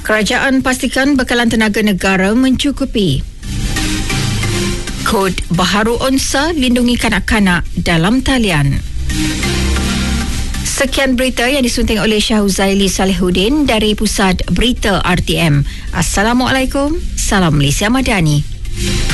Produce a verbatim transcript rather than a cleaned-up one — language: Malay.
Kerajaan pastikan bekalan tenaga negara mencukupi. Kod baharu Onsa lindungi kanak-kanak dalam talian. Sekian berita yang disunting oleh Syahuzaili Salihuddin dari Pusat Berita R T M. Assalamualaikum. Salam Malaysia Madani.